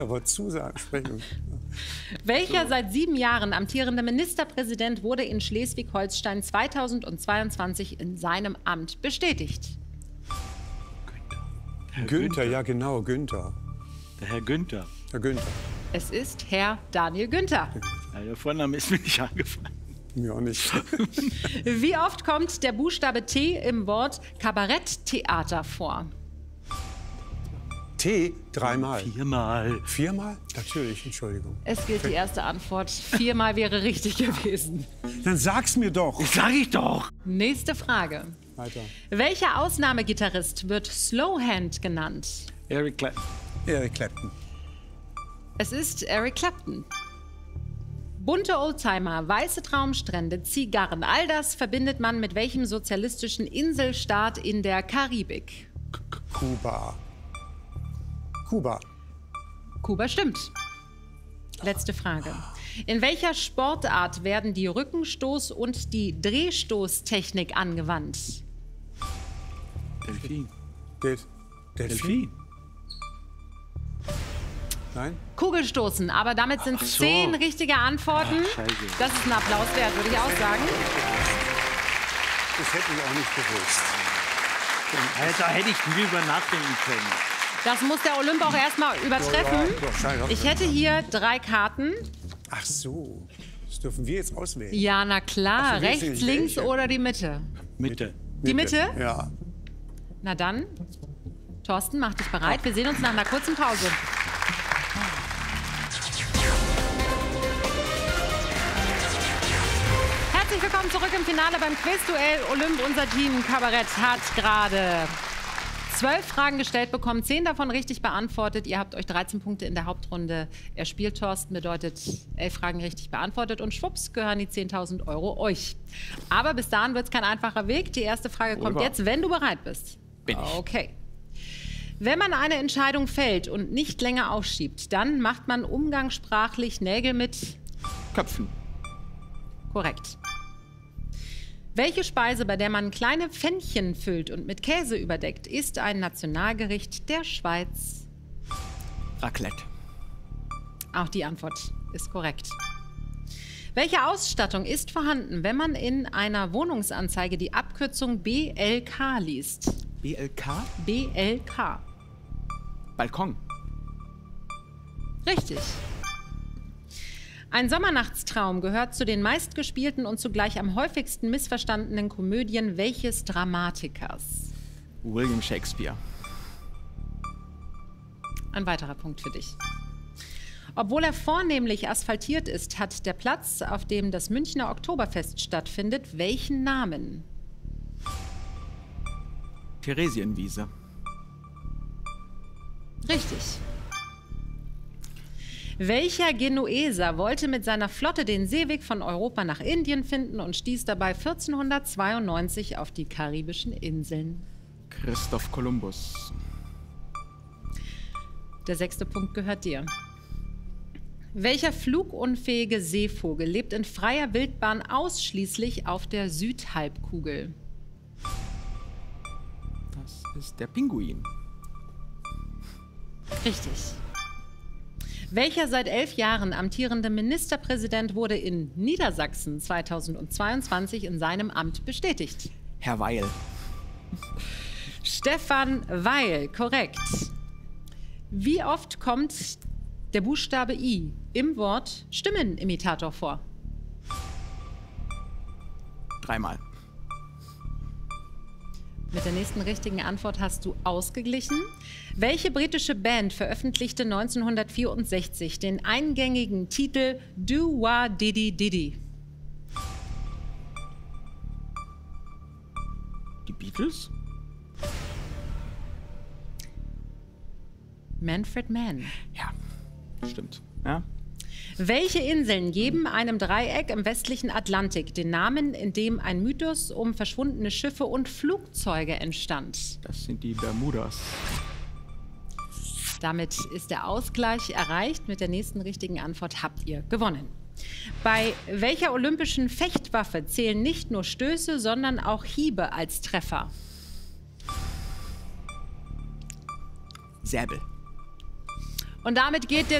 Aber Zusagen, sprechen. Welcher seit 7 Jahren amtierende Ministerpräsident wurde in Schleswig-Holstein 2022 in seinem Amt bestätigt? Günther, ja genau, Günther. Der Herr Günther. Herr Günther. Es ist Herr Daniel Günther. Ja, der Vorname ist mir nicht angefallen. Mir auch nicht. Wie oft kommt der Buchstabe T im Wort Kabaretttheater vor? T, 3-mal. 4-mal. 4-mal? Natürlich, Entschuldigung. Es gilt die erste Antwort. 4-mal wäre richtig gewesen. Dann sag's mir doch. Sag ich doch. Nächste Frage. Weiter. Welcher Ausnahmegitarrist wird Slowhand genannt? Eric Clapton. Eric Clapton. Es ist Eric Clapton. Bunte Oldtimer, weiße Traumstrände, Zigarren, all das verbindet man mit welchem sozialistischen Inselstaat in der Karibik? Kuba. Kuba. Kuba stimmt. Letzte Frage. In welcher Sportart werden die Rückenstoß- und die Drehstoßtechnik angewandt? Delfin. Delfin? Nein? Kugelstoßen, aber damit sind es 10 richtige Antworten. Scheiße. Das ist ein Applaus wert, würde ich auch sagen. Das hätte ich auch nicht gewusst. Da hätte ich drüber nachdenken können. Das muss der Olymp auch erstmal übertreffen. Ich hätte hier 3 Karten. Ach so, das dürfen wir jetzt auswählen. Ja, na klar. Ach so, Rechts, welche? links oder die Mitte? Mitte. Die Mitte? Ja. Na dann, Thorsten, mach dich bereit. Wir sehen uns nach einer kurzen Pause. Herzlich willkommen zurück im Finale beim Quizduell. Olymp, unser Team Kabarett, hat gerade 12 Fragen gestellt bekommen, 10 davon richtig beantwortet. Ihr habt euch 13 Punkte in der Hauptrunde erspielt. Thorsten bedeutet 11 Fragen richtig beantwortet und schwupps gehören die 10.000 € euch. Aber bis dahin wird es kein einfacher Weg. Die erste Frage kommt jetzt, wenn du bereit bist. Bin ich. Okay. Wenn man eine Entscheidung fällt und nicht länger aufschiebt, dann macht man umgangssprachlich Nägel mit Köpfen. Korrekt. Welche Speise, bei der man kleine Pfännchen füllt und mit Käse überdeckt, ist ein Nationalgericht der Schweiz? Raclette. Auch die Antwort ist korrekt. Welche Ausstattung ist vorhanden, wenn man in einer Wohnungsanzeige die Abkürzung BLK liest? BLK? BLK. Balkon. Richtig. Ein Sommernachtstraum gehört zu den meistgespielten und zugleich am häufigsten missverstandenen Komödien welches Dramatikers? William Shakespeare. Ein weiterer Punkt für dich. Obwohl er vornehmlich asphaltiert ist, hat der Platz, auf dem das Münchner Oktoberfest stattfindet, welchen Namen? Theresienwiese. Richtig. Welcher Genueser wollte mit seiner Flotte den Seeweg von Europa nach Indien finden und stieß dabei 1492 auf die karibischen Inseln? Christoph Kolumbus. Der 6. Punkt gehört dir. Welcher flugunfähige Seevogel lebt in freier Wildbahn ausschließlich auf der Südhalbkugel? Das ist der Pinguin. Richtig. Welcher seit 11 Jahren amtierende Ministerpräsident wurde in Niedersachsen 2022 in seinem Amt bestätigt? Herr Weil. Stefan Weil, korrekt. Wie oft kommt der Buchstabe I im Wort Stimmenimitator vor? 3-mal. Mit der nächsten richtigen Antwort hast du ausgeglichen. Welche britische Band veröffentlichte 1964 den eingängigen Titel Do-Wah-Diddy-Diddy? Die Beatles? Manfred Mann. Ja, stimmt. Ja. Welche Inseln geben einem Dreieck im westlichen Atlantik den Namen, in dem ein Mythos um verschwundene Schiffe und Flugzeuge entstand? Das sind die Bermudas. Damit ist der Ausgleich erreicht. Mit der nächsten richtigen Antwort habt ihr gewonnen. Bei welcher olympischen Fechtwaffe zählen nicht nur Stöße, sondern auch Hiebe als Treffer? Säbel. Und damit geht der